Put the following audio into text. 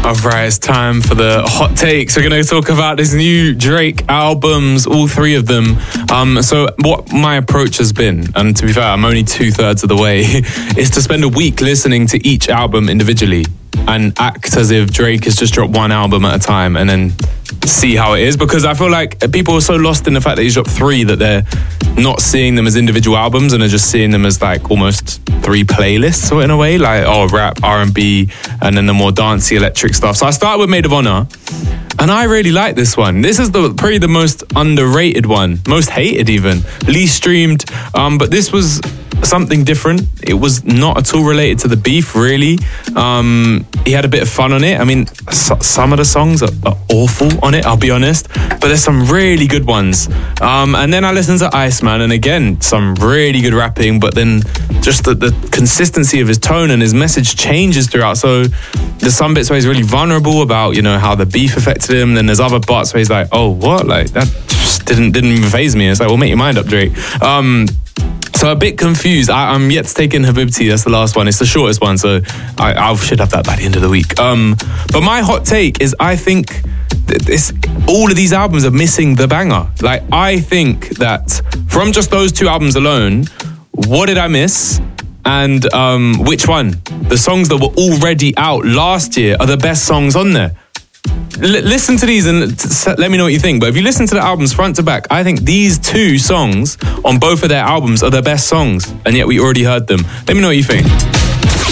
Alright, it's time for the hot takes. We're going to talk about this new Drake albums, all three of them. So what my approach has been, and to be fair, I'm only 2/3 of the way, is to spend a week listening to each album individually and act as if Drake has just dropped one album at a time and then see how it is, because I feel like people are so lost in the fact that he's dropped three that they're not seeing them as individual albums and are just seeing them as like almost three playlists in a way, like rap, R&B, and then the more dancey electric stuff. So I started with Maid of Honor, and I really like this one. This is probably the most underrated one, most hated even, least streamed, but this was something different. It was not at all related to the beef, really. He had a bit of fun on it. I mean, some of the songs are awful on it, I'll be honest, but there's some really good ones. And then I listened to Iceman, and again, some really good rapping, but then just the consistency of his tone and his message changes throughout. So there's some bits where he's really vulnerable about, how the beef affected him. Then there's other parts where he's like, oh, what? Like, that just didn't even faze me. It's like, well, make your mind up, Drake. So a bit confused. I'm yet to take in Habibti. That's the last one. It's the shortest one, so I should have that by the end of the week. But my hot take is, I think all of these albums are missing the banger. Like, I think that from just those two albums alone, what did I miss? And which one? The songs that were already out last year are the best songs on there. Listen to these and let me know what you think. But if you listen to the albums front to back, I think these two songs on both of their albums are the best songs, and yet we already heard them. Let me know what you think.